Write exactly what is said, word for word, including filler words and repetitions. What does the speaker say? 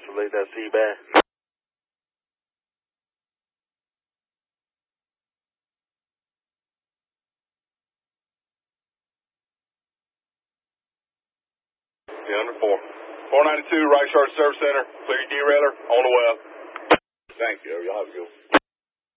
possibly that C-band. Yeah, under four. four ninety-two, Right Charge Service Center. Clear your derailer on the web. Thank you. Y'all have a good one.